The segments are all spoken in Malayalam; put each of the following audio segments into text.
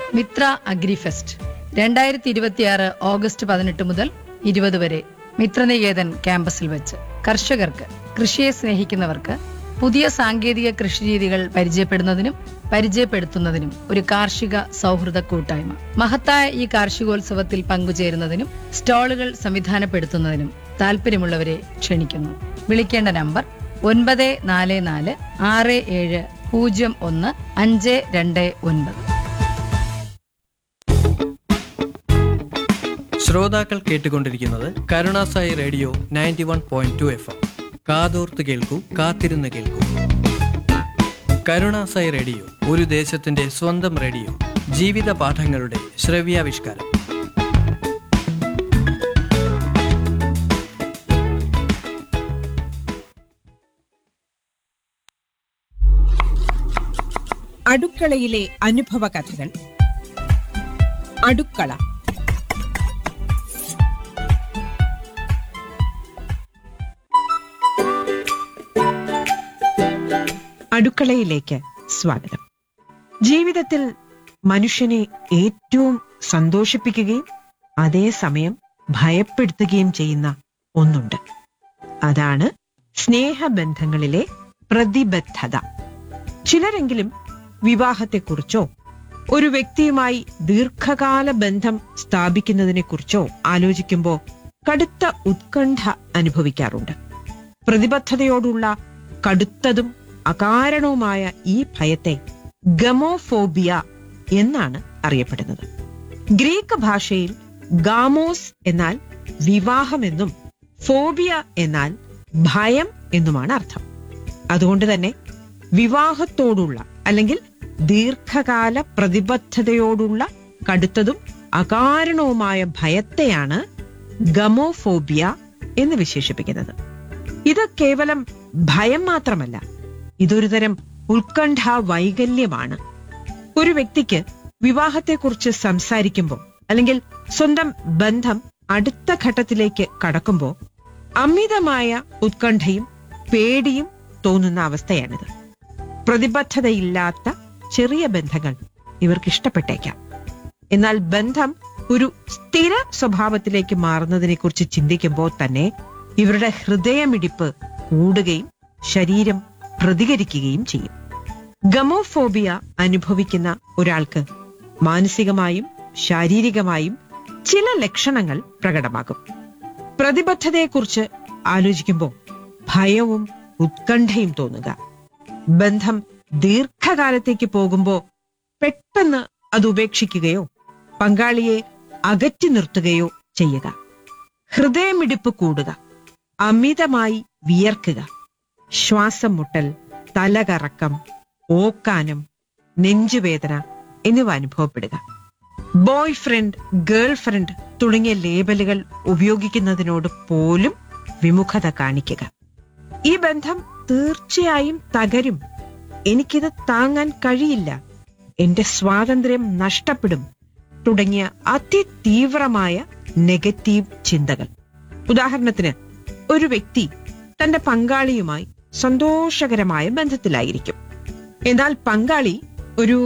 മിത്ര അഗ്രിഫെസ്റ്റ് 2026 ഓഗസ്റ്റ് 18 മുതൽ 20 വരെ മിത്രനികേതൻ ക്യാമ്പസിൽ വെച്ച് കർഷകർക്ക്, കൃഷിയെ സ്നേഹിക്കുന്നവർക്ക് പുതിയ സാങ്കേതിക കൃഷിരീതികൾ പരിചയപ്പെടുത്തുന്നതിനും ഒരു കാർഷിക സൗഹൃദ കൂട്ടായ്മ. മഹത്തായ ഈ കാർഷികോത്സവത്തിൽ പങ്കുചേരുന്നതിനും സ്റ്റാളുകൾ സംവിധാനപ്പെടുത്തുന്നതിനും താല്പര്യമുള്ളവരെ ക്ഷണിക്കുന്നു. വിളിക്കേണ്ട നമ്പർ 9467010529. ശ്രോതാക്കൾ കേട്ടുകൊണ്ടിരിക്കുന്നത് കരുണാസായി റേഡിയോ 91.2 FM. കാതോർത്ത് കേൾക്കൂ, കാത്തിരുന്ന് കേൾക്കൂ. കരുണാസായി റേഡിയോ, ഒരു ദേശത്തിന്റെ സ്വന്തം റേഡിയോ. ജീവിത പാഠങ്ങളുടെ ശ്രവ്യാവിഷ്കാരം. അടുക്കളയിലെ അനുഭവ കഥകൾ. അടുക്കള. അടുക്കളയിലേക്ക് സ്വാഗതം. ജീവിതത്തിൽ മനുഷ്യനെ ഏറ്റവും സന്തോഷിപ്പിക്കുകയും അതേസമയം ഭയപ്പെടുത്തുകയും ചെയ്യുന്ന ഒന്നുണ്ട്. അതാണ് സ്നേഹബന്ധങ്ങളിലെ പ്രതിബദ്ധത. ചിലരെങ്കിലും വിവാഹത്തെക്കുറിച്ചോ ഒരു വ്യക്തിയുമായി ദീർഘകാല ബന്ധം സ്ഥാപിക്കുന്നതിനെക്കുറിച്ചോ ആലോചിക്കുമ്പോൾ കടുത്ത ഉത്കണ്ഠ അനുഭവിക്കാറുണ്ട്. പ്രതിബദ്ധതയോടുള്ള കടുത്തതും അകാരണവുമായ ഈ ഭയത്തെ ഗമോഫോബിയ എന്നാണ് അറിയപ്പെടുന്നത്. ഗ്രീക്ക് ഭാഷയിൽ ഗാമോസ് എന്നാൽ വിവാഹമെന്നും ഫോബിയ എന്നാൽ ഭയം എന്നുമാണ് അർത്ഥം. അതുകൊണ്ട് തന്നെ വിവാഹത്തോടുള്ള അല്ലെങ്കിൽ ദീർഘകാല പ്രതിബദ്ധതയോടുള്ള കടുത്തതും അകാരണവുമായ ഭയത്തെയാണ് ഗമോഫോബിയ എന്ന് വിശേഷിപ്പിക്കുന്നത്. ഇത് കേവലം ഭയം മാത്രമല്ല, ഇതൊരു തരം ഉത്കണ്ഠ വൈകല്യമാണ്. ഒരു വ്യക്തിക്ക് വിവാഹത്തെക്കുറിച്ച് സംസാരിക്കുമ്പോൾ അല്ലെങ്കിൽ സ്വന്തം ബന്ധം അടുത്ത ഘട്ടത്തിലേക്ക് കടക്കുമ്പോൾ അമിതമായ ഉത്കണ്ഠയും പേടിയും തോന്നുന്ന അവസ്ഥയാണിത്. പ്രതിബദ്ധതയില്ലാത്ത ചെറിയ ബന്ധങ്ങൾ ഇവർക്ക് ഇഷ്ടപ്പെട്ടേക്കാം. എന്നാൽ ബന്ധം ഒരു സ്ഥിര സ്വഭാവത്തിലേക്ക് മാറുന്നതിനെ കുറിച്ച് ചിന്തിക്കുമ്പോൾ തന്നെ ഇവരുടെ ഹൃദയമിടിപ്പ് കൂടുകയും ശരീരം പ്രതികരിക്കുകയും ചെയ്യും. ഗമോഫോബിയ അനുഭവിക്കുന്ന ഒരാൾക്ക് മാനസികമായും ശാരീരികമായും ചില ലക്ഷണങ്ങൾ പ്രകടമാകും. പ്രതിബദ്ധതയെക്കുറിച്ച് ആലോചിക്കുമ്പോൾ ഭയവും ഉത്കണ്ഠയും തോന്നുക, ബന്ധം ദീർഘകാലത്തേക്ക് പോകുമ്പോൾ പെട്ടെന്ന് അത് ഉപേക്ഷിക്കുകയോ പങ്കാളിയെ അകറ്റി നിർത്തുകയോ ചെയ്യുക, ഹൃദയമിടിപ്പ് കൂടുക, അമിതമായി വിയർക്കുക, ശ്വാസം മുട്ടൽ, തലകറക്കം, ഓക്കാനം, നെഞ്ചുവേദന എന്നിവ അനുഭവപ്പെടുക, ബോയ് ഫ്രണ്ട്, ഗേൾ ഫ്രണ്ട് തുടങ്ങിയ ലേബലുകൾ ഉപയോഗിക്കുന്നതിനോട് പോലും വിമുഖത കാണിക്കുക, ഈ ബന്ധം തീർച്ചയായും തകരും, എനിക്കിത് താങ്ങാൻ കഴിയില്ല, എന്റെ സ്വാതന്ത്ര്യം നഷ്ടപ്പെടും തുടങ്ങിയ അതിതീവ്രമായ നെഗറ്റീവ് ചിന്തകൾ. ഉദാഹരണത്തിന്, ഒരു വ്യക്തി തന്റെ പങ്കാളിയുമായി സന്തോഷകരമായ ബന്ധത്തിലായിരിക്കും. എന്നാൽ പങ്കാളി ഒരു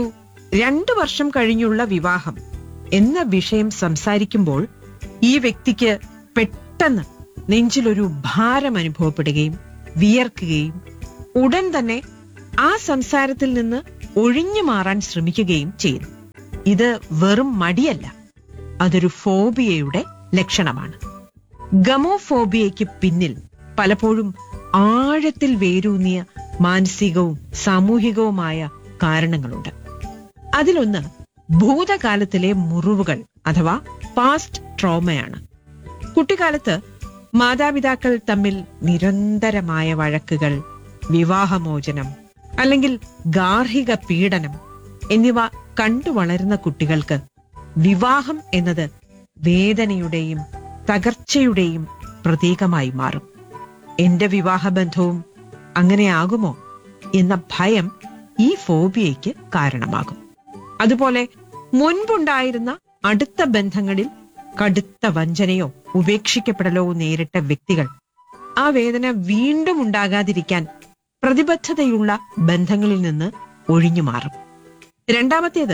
2 വർഷം കഴിഞ്ഞുള്ള വിവാഹം എന്ന വിഷയം സംസാരിക്കുമ്പോൾ ഈ വ്യക്തിക്ക് പെട്ടെന്ന് നെഞ്ചിലൊരു ഭാരം അനുഭവപ്പെടുകയും വിയർക്കുകയും ഉടൻ തന്നെ ആ സംസാരത്തിൽ നിന്ന് ഒഴിഞ്ഞു മാറാൻ ശ്രമിക്കുകയും ചെയ്യുന്നു. ഇത് വെറും മടിയല്ല, അതൊരു ഫോബിയയുടെ ലക്ഷണമാണ്. ഗമോഫോബിയയ്ക്ക് പിന്നിൽ പലപ്പോഴും ആഴത്തിൽ വേരൂന്നിയ മാനസികവും സാമൂഹികവുമായ കാരണങ്ങളുണ്ട്. അതിലൊന്ന് ഭൂതകാലത്തിലെ മുറിവുകൾ അഥവാ പാസ്റ്റ് ട്രോമയാണ്. കുട്ടിക്കാലത്ത് മാതാപിതാക്കൾ തമ്മിൽ നിരന്തരമായ വഴക്കുകൾ, വിവാഹമോചനം അല്ലെങ്കിൽ ഗാർഹിക പീഡനം എന്നിവ കണ്ടു വളരുന്ന കുട്ടികൾക്ക് വിവാഹം എന്നത് വേദനയുടെയും തകർച്ചയുടെയും പ്രതീകമായി മാറും. എന്റെ വിവാഹബന്ധവും അങ്ങനെയാകുമോ എന്ന ഭയം ഈ ഫോബിയയ്ക്ക് കാരണമാകും. അതുപോലെ മുൻപുണ്ടായിരുന്ന അടുത്ത ബന്ധങ്ങളിൽ കടുത്ത വഞ്ചനയോ ഉപേക്ഷിക്കപ്പെടലോ നേരിട്ട വ്യക്തികൾ ആ വേദന വീണ്ടും ഉണ്ടാകാതിരിക്കാൻ പ്രതിബദ്ധതയുള്ള ബന്ധങ്ങളിൽ നിന്ന് ഒഴിഞ്ഞു മാറും. രണ്ടാമത്തേത്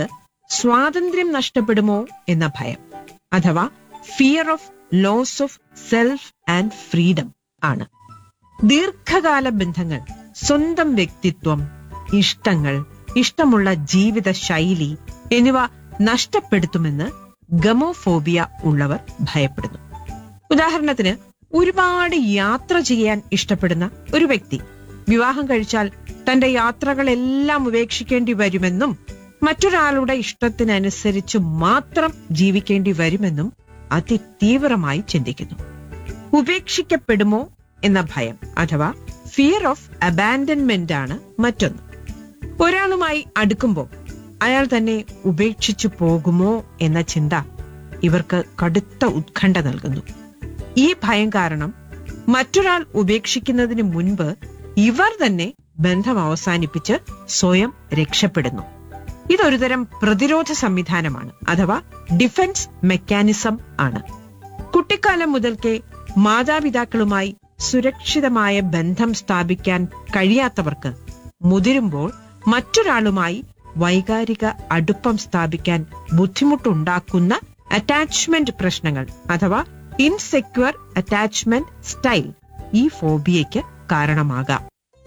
സ്വാതന്ത്ര്യം നഷ്ടപ്പെടുമോ എന്ന ഭയം, അഥവാ fear of loss of self and freedom ആണ്. ദീർഘകാല ബന്ധങ്ങൾ, സ്വന്തം വ്യക്തിത്വം, ഇഷ്ടങ്ങൾ, ഇഷ്ടമുള്ള ജീവിത ശൈലി എന്നിവ നഷ്ടപ്പെടുത്തുമെന്ന് ഗമോഫോബിയ ഉള്ളവർ ഭയപ്പെടുന്നു. ഉദാഹരണത്തിന്, ഒരുപാട് യാത്ര ചെയ്യാൻ ഇഷ്ടപ്പെടുന്ന ഒരു വ്യക്തി വിവാഹം കഴിച്ചാൽ തന്റെ യാത്രകളെല്ലാം ഉപേക്ഷിക്കേണ്ടി വരുമെന്നും മറ്റൊരാളുടെ ഇഷ്ടത്തിനനുസരിച്ച് മാത്രം ജീവിക്കേണ്ടി വരുമെന്നും അതിതീവ്രമായി ചിന്തിക്കുന്നു. ഉപേക്ഷിക്കപ്പെടുമോ എന്ന ഭയം, അഥവാ ഫിയർ ഓഫ് അബാൻഡൻമെന്റ് ആണ് മറ്റൊന്ന്. ഒരാളുമായി അടുക്കുമ്പോൾ അയാൾ തന്നെ ഉപേക്ഷിച്ചു പോകുമോ എന്ന ചിന്ത ഇവർക്ക് കടുത്ത ഉത്കണ്ഠ നൽകുന്നു. ഈ ഭയം കാരണം മറ്റൊരാൾ ഉപേക്ഷിക്കുന്നതിന് മുൻപ് ഇവർ തന്നെ ബന്ധം അവസാനിപ്പിച്ച് സ്വയം രക്ഷപ്പെടുന്നു. ഇതൊരുതരം പ്രതിരോധ സംവിധാനമാണ്, അഥവാ ഡിഫൻസ് മെക്കാനിസം ആണ്. കുട്ടിക്കാലം മുതൽക്കേ മാതാപിതാക്കളുമായി സുരക്ഷിതമായ ബന്ധം സ്ഥാപിക്കാൻ കഴിയാത്തവർക്ക് മുതിരുമ്പോൾ മറ്റൊരാളുമായി വൈകാരിക അടുപ്പം സ്ഥാപിക്കാൻ ബുദ്ധിമുട്ടുണ്ടാക്കുന്ന അറ്റാച്ച്മെന്റ് പ്രശ്നങ്ങൾ, അഥവാ ഇൻസെക്യൂർ അറ്റാച്ച്മെന്റ് സ്റ്റൈൽ ഈ ഫോബിയയ്ക്ക് കാരണമാകാം.